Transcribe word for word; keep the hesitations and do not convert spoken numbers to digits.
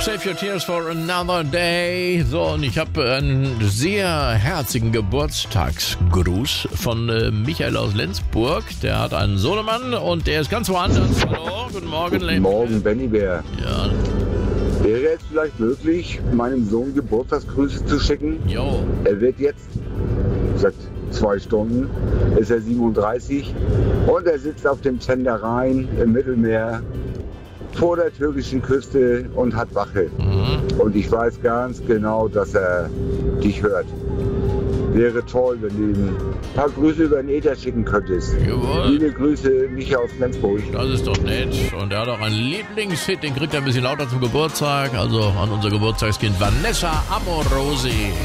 Save Your Tears for Another Day. So, und ich habe einen sehr herzigen Geburtstagsgruß von äh, Michael aus Lenzburg. Der hat einen Sohnemann und der ist ganz woanders. Hallo, guten Morgen, Guten Morgen, Benny Bär. Ja. Wäre es vielleicht möglich, meinem Sohn Geburtstagsgrüße zu schicken? Jo. Er wird jetzt, seit zwei Stunden, ist er siebenunddreißig und er sitzt auf dem Tender Rhein im Mittelmeer vor der türkischen Küste und hat Wache. Mhm. Und ich weiß ganz genau, dass er dich hört. Wäre toll, wenn du ihm ein paar Grüße über den Äther schicken könntest. Jawohl. Liebe Grüße, Micha aus Lenzburg. Das ist doch nett. Und er hat auch einen Lieblingshit, den kriegt er ein bisschen lauter zum Geburtstag. Also an unser Geburtstagskind Vanessa Amorosi.